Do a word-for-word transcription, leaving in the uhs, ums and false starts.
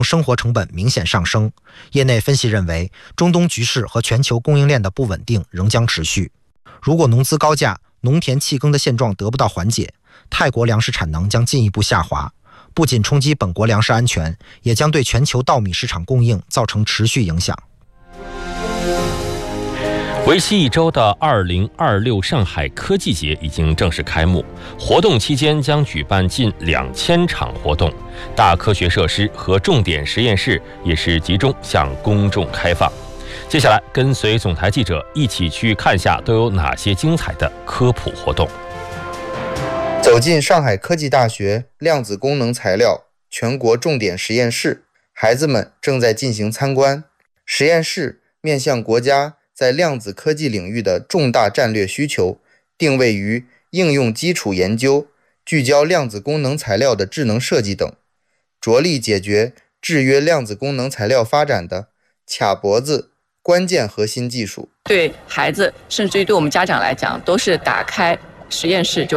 生活成本明显上升。业内分析认为，中东局势和全球供应链的不稳定仍将持续。如果农资高价、农田弃耕的现状得不到缓解，泰国粮食产能将进一步下滑，不仅冲击本国粮食安全，也将对全球稻米市场供应造成持续影响。 为期一周的二零二六上海科技节已经正式开幕，活动期间将举办近两千场活动，大科学设施和重点实验室也是集中向公众开放。接下来，跟随总台记者一起去看下都有哪些精彩的科普活动。 走进上海科技大学量子功能材料全国重点实验室，孩子们正在进行参观。实验室面向国家在量子科技领域的重大战略需求，定位于应用基础研究、聚焦量子功能材料的智能设计等，着力解决制约量子功能材料发展的卡脖子关键核心技术。 对孩子，甚至于对我们家长来讲，都是打开实验室就